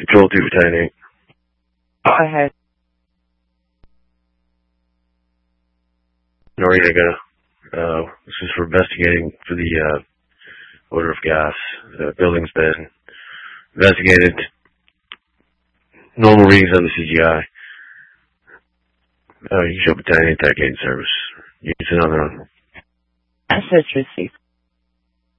Control 2 for 10-8. Go ahead. Noriega, this is for investigating for the odor of gas. The building's been investigated. Normal readings on the CGI. You can show up at 10-8, that gate service. Use another one. Message received.